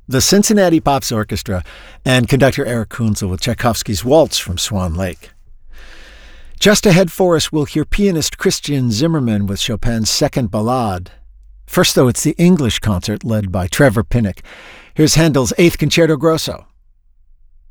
the Cincinnati Pops Orchestra, and conductor Eric Kunzel with Tchaikovsky's Waltz from Swan Lake. Just ahead for us, we'll hear pianist Christian Zimmerman with Chopin's Second Ballade. First, though, it's the English concert led by Trevor Pinnock. Here's Handel's Eighth Concerto Grosso.